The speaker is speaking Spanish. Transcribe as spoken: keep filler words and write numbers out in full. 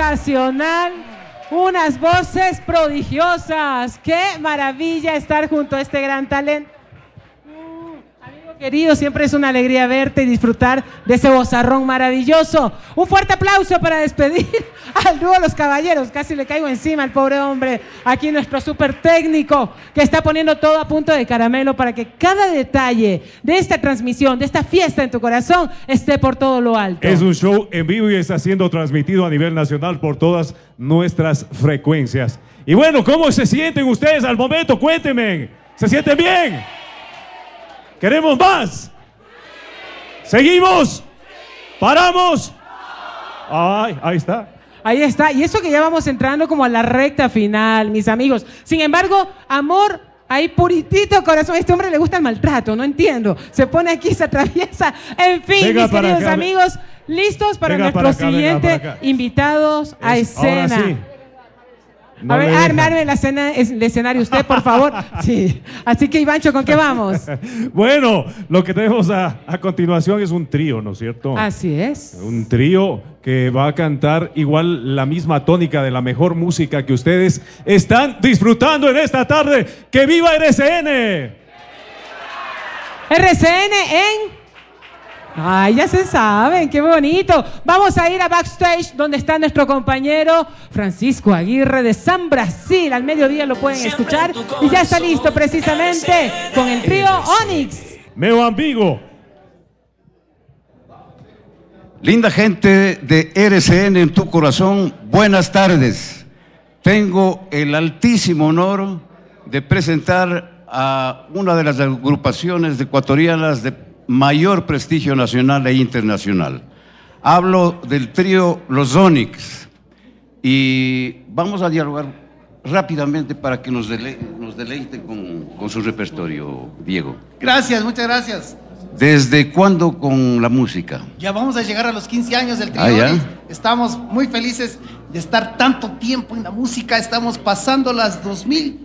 sensacional, unas voces prodigiosas. Qué maravilla estar junto a este gran talento. Querido, siempre es una alegría verte y disfrutar de ese vozarrón maravilloso. Un fuerte aplauso para despedir al dúo Los Caballeros. Casi le caigo encima al pobre hombre. Aquí nuestro súper técnico que está poniendo todo a punto de caramelo para que cada detalle de esta transmisión, de esta fiesta en tu corazón, esté por todo lo alto. Es un show en vivo y está siendo transmitido a nivel nacional por todas nuestras frecuencias. Y bueno, ¿cómo se sienten ustedes al momento? Cuéntenme. ¿Se sienten bien? ¿Queremos más? ¿Seguimos? ¿Paramos? Ay, ahí está. Ahí está. Y eso que ya vamos entrando como a la recta final, mis amigos. Sin embargo, amor, ahí puritito corazón. A este hombre le gusta el maltrato, no entiendo. Se pone aquí, se atraviesa. En fin, venga, mis queridos acá, amigos, listos para nuestro para acá, siguiente invitados a es, escena. Ahora sí. No a ver, arme, arme la escena, el escenario usted, por favor. Sí. Así que, Ivancho, ¿con qué vamos? Bueno, lo que tenemos a, a continuación es un trío, ¿no es cierto? Así es. Un trío que va a cantar igual la misma tónica de la mejor música que ustedes están disfrutando en esta tarde. ¡Que viva R C N! R C N en... Ay, ya se saben, qué bonito. Vamos a ir a backstage donde está nuestro compañero Francisco Aguirre de San Brasil. Al mediodía lo pueden escuchar y ya está listo precisamente con el trío Onyx. Meo Ambigo. Linda gente de R C N en tu corazón, buenas tardes. Tengo el altísimo honor de presentar a una de las agrupaciones ecuatorianas de mayor prestigio nacional e internacional. Hablo del trío Los Onyx y vamos a dialogar rápidamente para que nos, dele, nos deleite con, con su repertorio, Diego. Gracias, muchas gracias. ¿Desde cuándo con la música? Ya vamos a llegar a los quince años del trío. Ah, ¿ya? Estamos muy felices de estar tanto tiempo en la música. Estamos pasando las dos mil